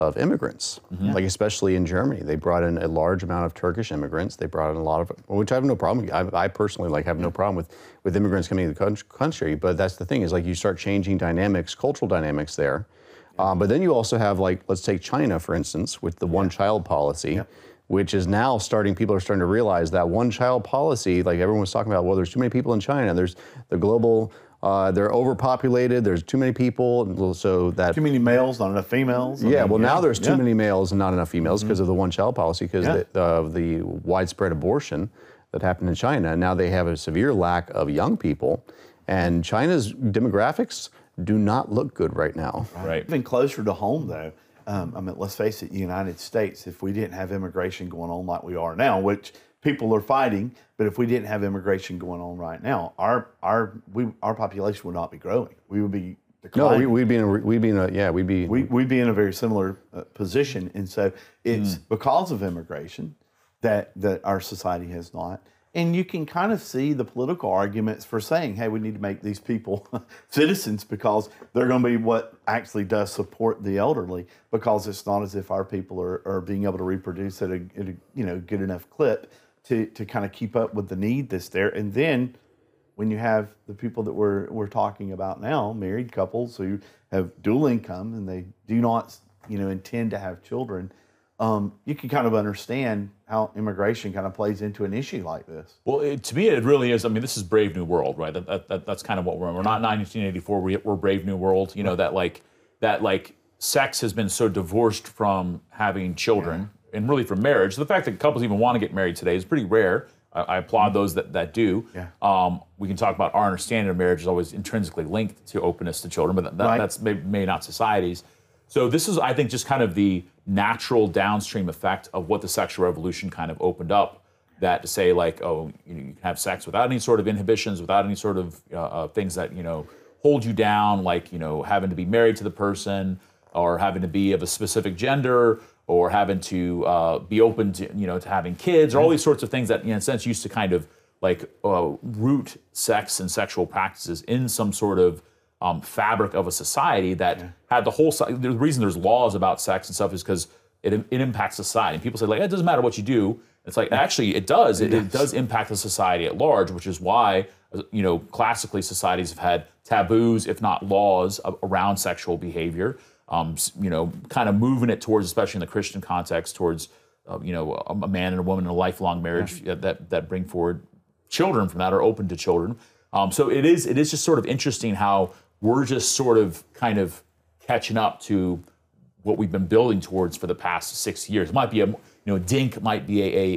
of immigrants, like especially in Germany. They brought in a large amount of Turkish immigrants. They brought in a lot of, which I have no problem with. I personally have no problem with immigrants coming to the country, but that's the thing is like you start changing dynamics, cultural dynamics there. But then you also have like, let's take China, for instance, with the one-child policy, which is now people are starting to realize that one-child policy, like everyone was talking about, well, there's too many people in China, there's the global, they're overpopulated, there's too many people, so that... Too many males, not enough females. Now there's too many males and not enough females because of the one-child policy, because of the widespread abortion that happened in China. Now they have a severe lack of young people, and China's demographics do not look good right now. Right. Even closer to home, though, I mean, let's face it, the United States, if we didn't have immigration going on like we are now, which people are fighting, but if we didn't have immigration going on right now, our population would not be growing. We would be declining. No, we'd be in a very similar position, and so it's because of immigration that our society has not. And you can kind of see the political arguments for saying, hey, we need to make these people citizens because they're going to be what actually does support the elderly, because it's not as if our people are being able to reproduce at a good enough clip to kind of keep up with the need that's there. And then when you have the people that we're talking about now, married couples who have dual income and they do not intend to have children, you can kind of understand how immigration kind of plays into an issue like this. Well, to me, it really is. I mean, this is Brave New World, right? That's kind of what we're in. We're not 1984. We're Brave New World. You know, that sex has been so divorced from having children and really from marriage. The fact that couples even want to get married today is pretty rare. I applaud those that do. Yeah. We can talk about our understanding of marriage is always intrinsically linked to openness to children, but that's maybe not society's. So this is, I think, just kind of the natural downstream effect of what the sexual revolution kind of opened up. That to say, like, oh, you can have sex without any sort of inhibitions, without any sort of things that hold you down, like having to be married to the person, or having to be of a specific gender, or having to be open to to having kids, or all these sorts of things that in a sense used to kind of like root sex and sexual practices in some sort of fabric of a society that had the whole. The reason there's laws about sex and stuff is because it impacts society. And people say, like, it doesn't matter what you do. It's like, actually, it does. It does impact the society at large, which is why, classically societies have had taboos, if not laws, around sexual behavior. Kind of moving it towards, especially in the Christian context, towards, a man and a woman in a lifelong marriage that bring forward children from that, or open to children. So it is just sort of interesting how we're just sort of kind of catching up to what we've been building towards for the past 6 years. It might be DINK might be a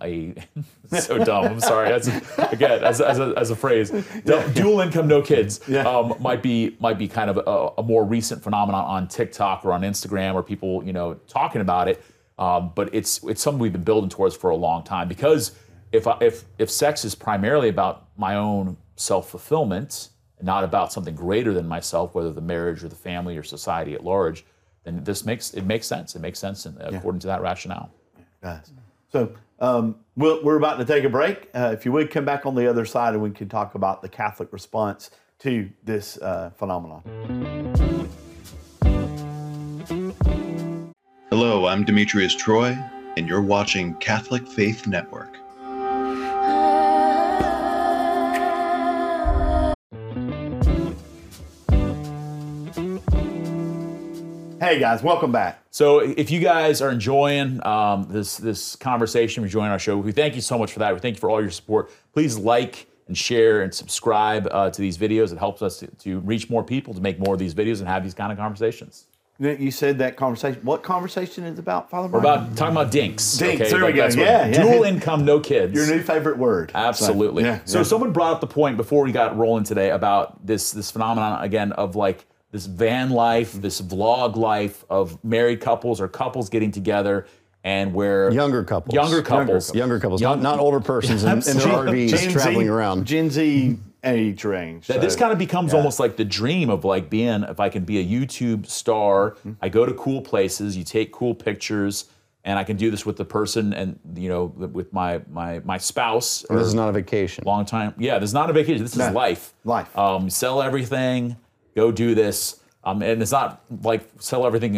so dumb. I'm sorry. That's again as a phrase. Dual income, no kids. Might be kind of a more recent phenomenon on TikTok or on Instagram, or people talking about it. But it's something we've been building towards for a long time, because if sex is primarily about my own self-fulfillment and not about something greater than myself, whether the marriage or the family or society at large, then it makes sense. It makes sense according to that rationale. Guys. So we're about to take a break. If you would, come back on the other side and we can talk about the Catholic response to this phenomenon. Hello, I'm Demetrius Troy, and you're watching Catholic Faith Network. Hey guys, welcome back. So if you guys are enjoying this conversation, enjoying our show, we thank you so much for that. We thank you for all your support. Please like and share and subscribe to these videos. It helps us to reach more people, to make more of these videos and have these kind of conversations. You said that conversation. What conversation is about, Father Brian? We're talking about dinks. Dinks, there we go. Dual income, no kids. Your new favorite word. Absolutely. So someone brought up the point before we got rolling today about this phenomenon, again, of like this van life, this vlog life of married couples or couples getting together, and where younger couples, not older persons in their RVs traveling around. Gen Z age range. This kind of becomes almost like the dream of like being, if I can be a YouTube star, I go to cool places, you take cool pictures, and I can do this with the person and with my spouse. And this is not a vacation. Long time. Yeah, this is not a vacation. This is life. Life. Sell everything. Go do this, and it's not like sell everything